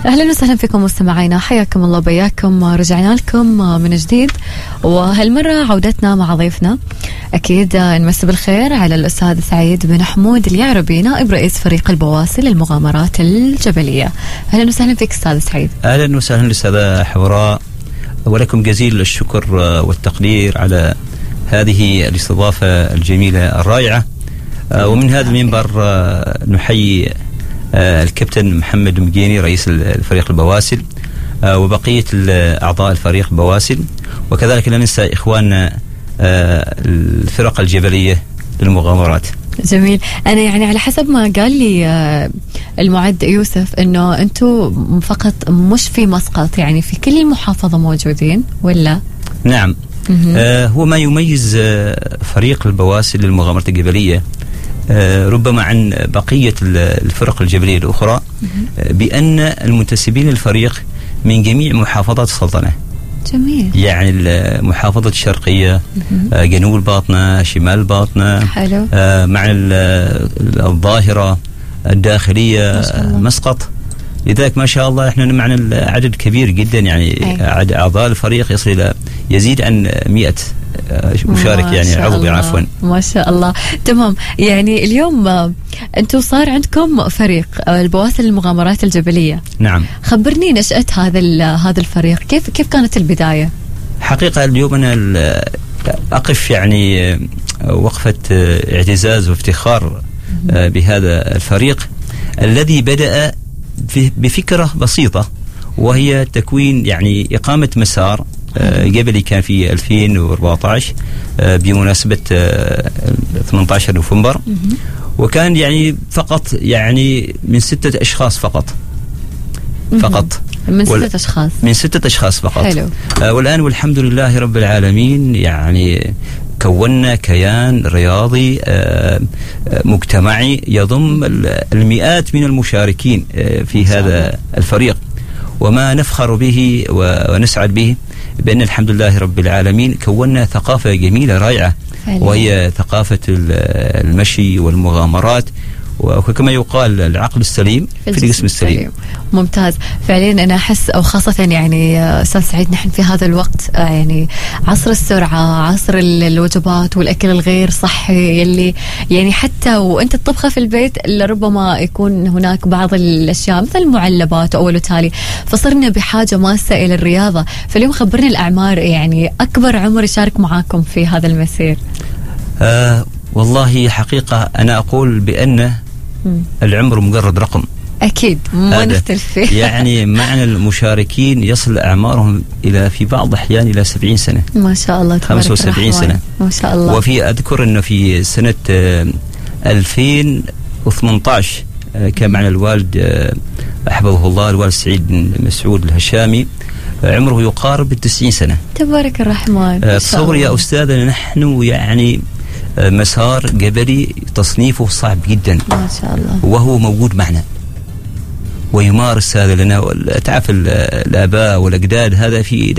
أهلا وسهلا فيكم مستمعينا، حياكم الله بياكم. رجعنا لكم من جديد، وهالمرة عودتنا مع ضيفنا. أكيد نمسي بالخير على الأستاذ سعيد بن حمود اليعربي، نائب رئيس فريق البواسل للمغامرات الجبلية. أهلا وسهلا فيك أستاذ سعيد. أهلا وسهلا للأستاذة حوراء، ولكم جزيل الشكر والتقدير على هذه الاستضافة الجميلة الرائعة. ومن هذا المنبر نحيي الكابتن محمد مجيني رئيس الفريق البواسل وبقية أعضاء الفريق البواسل، وكذلك لا ننسى إخواننا الفرق الجبلية للمغامرات. جميل. أنا يعني على حسب ما قال لي المعد يوسف إنه أنتم فقط مش في مسقط، يعني في كل المحافظة موجودين ولا؟ نعم. هو ما يميز فريق البواسل للمغامرات الجبلية ربما عن بقية الفرق الجبلية الأخرى بأن المنتسبين للفريق من جميع محافظات السلطنة. جميل. يعني المحافظة الشرقية، جنوب الباطنة، شمال الباطنة، حلو. مع الظاهرة، الداخلية، مسقط. لذلك ما شاء الله احنا معنا العدد كبير جدا، يعني عدد أعضاء الفريق يصل إلى يزيد عن 100 مشارك، يعني عضو عفوا. ما شاء الله. تمام. يعني اليوم انتم صار عندكم فريق البواسل المغامرات الجبلية. نعم. خبرني نشأة هذا الفريق، كيف كانت البداية؟ حقيقة اليوم أنا أقف يعني وقفة اعتزاز وافتخار بهذا الفريق الذي بدأ بفكرة بسيطة، وهي تكوين يعني إقامة مسار جبلي كان في 2014 بمناسبة 18 نوفمبر، وكان يعني فقط يعني من 6 أشخاص فقط. من 6 أشخاص. من 6 أشخاص فقط. حلو. والآن والحمد لله رب العالمين يعني كونا كيان رياضي مجتمعي يضم المئات من المشاركين في هذا الفريق، وما نفخر به ونسعد به بأن الحمد لله رب العالمين كونا ثقافة جميلة رائعة، وهي ثقافة المشي والمغامرات، وكما يقال العقل السليم في الجسم السليم. ممتاز. فعليا أنا أحس، أو خاصة يعني أستاذ سعيد، نحن في هذا الوقت يعني عصر السرعة، عصر الوجبات والأكل الغير صحي، يلي يعني حتى وأنت تطبخه في البيت لربما يكون هناك بعض الأشياء مثل المعلبات أول وتالي، فصرنا بحاجة ماسة إلى الرياضة. فاليوم خبرني الأعمار، يعني أكبر عمر يشارك معاكم في هذا المسير. والله حقيقة أنا أقول بأن العمر مجرد رقم. أكيد ما نختلف فيه. يعني معنى المشاركين يصل أعمارهم إلى في بعض الأحيان إلى 70 سنة. ما شاء الله. 75 سنة. ما شاء الله. وفي أذكر أنه في سنة 2018 كان معنا الوالد حفظه الله، الوالد سعيد بن مسعود الهشامي، عمره يقارب 90 سنة. تبارك الرحمن. تصور يا أستاذنا، نحن يعني مسار جبلي تصنيفه صعب جدا، ما شاء الله، وهو موجود معنا ويمارس هذا لنا. تعرف الآباء والأجداد هذا في